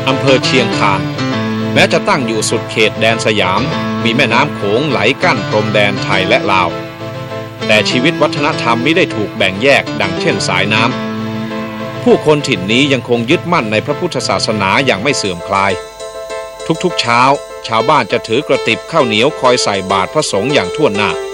อำเภอเชียงคานแม้จะตั้งอยู่สุดเขตแดนสยามมีแม่น้ำโขงไหลกั้นพรมแดนไทยและลาวแต่ชีวิตวัฒนธรรมไม่ได้ถูกแบ่งแยกดังเช่นสายน้ำผู้คนถิ่นนี้ยังคงยึดมั่นในพระพุทธศาสนาอย่างไม่เสื่อมคลายทุกๆเช้าชาวบ้านจะถือกระติบข้าวเหนียวคอยใส่บาตรพระสงฆ์อย่างทั่วหน้า